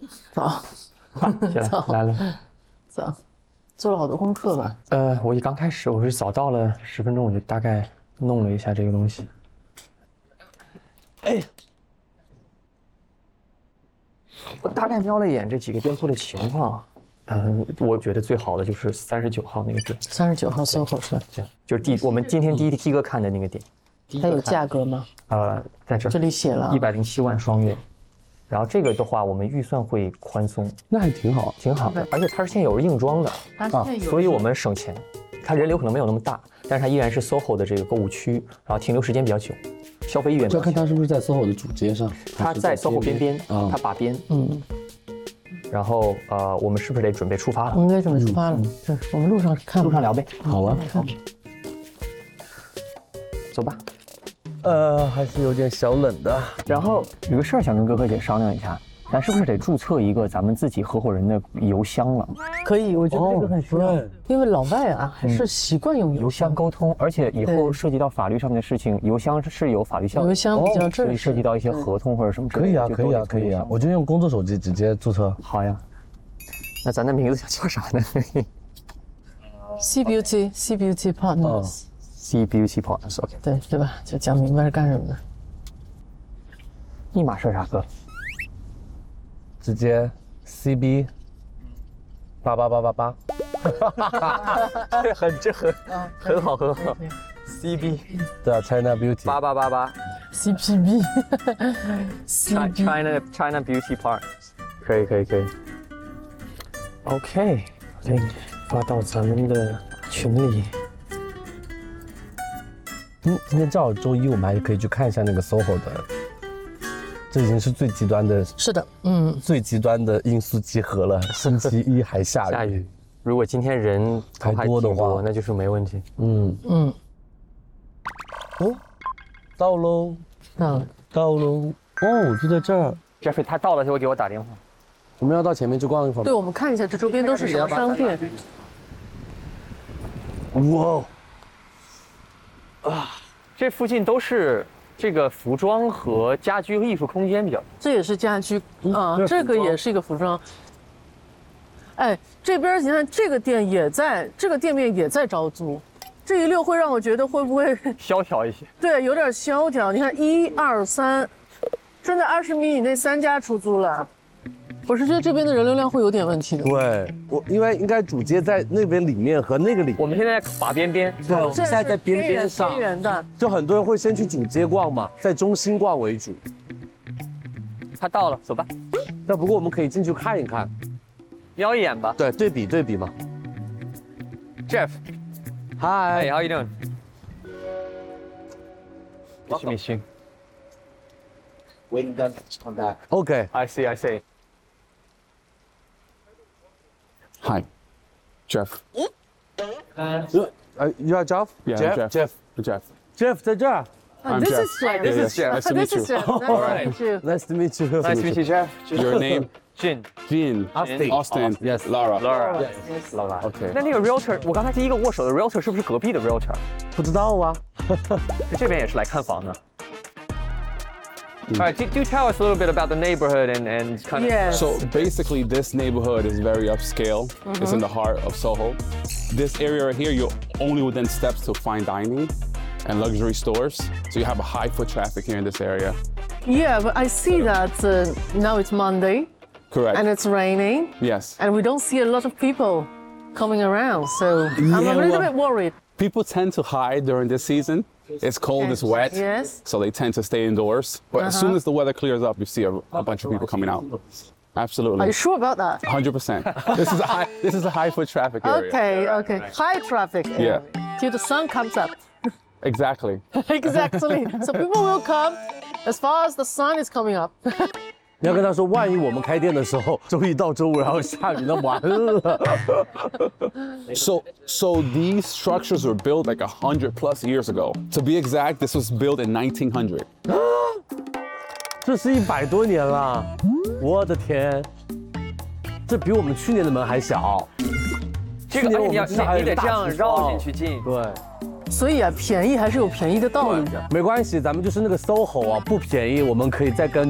早， 行了，来了。 早，做了好多功课吧？ 我一刚开始我是早到了10分钟，我就大概弄了一下这个东西。哎，我大概瞄了一眼这几个店铺的情况，我觉得最好的就是39号那个店。 39号 SOHO 是吧？ 就是我们今天第一个看的那个店。 它有价格吗？ 在这这里写了 107万双月。然后这个的话，我们预算会宽松， 那还挺好， 挺好的。而且它是现在有硬装的所以我们省钱。它人流可能没有那么大，但是它依然是 SOHO 的这个购物区，然后停留时间比较久，消费意愿比较强。 要看它是不是在 SOHO 的主街上。 它在 SOHO 边边，它把边。然后我们是不是得准备出发了？ 我们应该准备出发了。对，我们路上看， 路上聊呗。 好啊， 走吧。 还是有点小冷的。 然后有个事儿想跟哥哥姐商量一下，咱是不是得注册一个咱们自己合伙人的邮箱了？ 可以，我觉得这个很需要，因为老外啊还是习惯用邮箱沟通，而且以后涉及到法律上面的事情，邮箱是有法律效力。 邮箱比较正式， 所以涉及到一些合同或者什么之类的。 可以啊，我就用工作手机直接注册。 好呀。那咱的名字叫啥呢 ？C Beauty Partners。C Beauty Partners，OK， 对吧？就讲明白是干什么的。 密码设啥哥？ 直接 CB 88888。 很好。CB 对啊 ，China Beauty 8888 CPB China Beauty Partners， 可以。OK， 发到咱们的群里。 今天正好周一，我们还可以去看一下那个 SOHO 的。这已经是最极端的， 是的， 最极端的因素集合了。星期一还下雨， 如果今天人还多的话， 那就是没问题。 到喽，就在这儿。 Jeffrey 他到了就会给我打电话。 我们要到前面去逛一会儿。 对，我们看一下这周边都是什么商店。 哇， 这附近都是这个服装和家居和艺术空间比较多。 这也是家居啊，这个也是一个服装。哎，这边你看这个店也在，这个店面也在招租，这一溜会让我觉得会不会萧条一些？ 对，有点萧条。你看1、2、3，正在20米以内3家出租了。我是觉得这边的人流量会有点问题的。 对，因为应该主街在那边里面和那个里。 我们现在把边， 对，我们现在在边上， 边缘的， 就很多人会先去主街逛嘛，在中心逛为主。 他到了，走吧。 但不过我们可以进去看一看， 瞄一眼吧。 对，对比嘛。 Jeff，Hi， how you doing? Nice to meet you. Waiting them to come back. Okay. I see. Hi, Jeff. You are Jeff? Yeah, Jeff 在这儿。 This is Jeff. This is Jeff. Nice to meet you. Nice to meet you. Nice to meet you. Nice to meet you, Jeff. Your name? Jin. Austin. Yes. Laura. Laura. OK. 那个 realtor， 我刚才第一个握手的 realtor 是不是隔壁的 realtor？ 不知道啊。 这边也是来看房的。All right, do tell us a little bit about the neighborhood and kind of. Yes. So basically, this neighborhood is very upscale. It's in the heart of Soho. This area right here, you're only within steps to fine dining and luxury stores. So you have a high foot traffic here in this area. Yeah, but I see that now it's Monday. Correct. And it's raining. Yes. And we don't see a lot of people coming around, so I'm a little bit worried. People tend to hide during this season. It's cold, it's wet. Yes. So they tend to stay indoors. But as soon as the weather clears up, you see a bunch of people coming out. Absolutely. Are you sure about that? 100%. This is a high foot traffic area. Okay. High traffic area. Till the sun comes up. Exactly. Exactly. So people will come as far as the sun is coming up. 你要跟他说，万一我们开店的时候，周一到周五然后下雨，那完了。 So these structures were built like 100+ years ago. To be exact, this was built in 1900. 这是100多年了，我的天，这比我们去年的门还小。 这个你得这样绕进去进。 对。 所以啊，便宜还是有便宜的道理的。 没关系，咱们就是那个 SOHO 啊，不便宜，我们可以再跟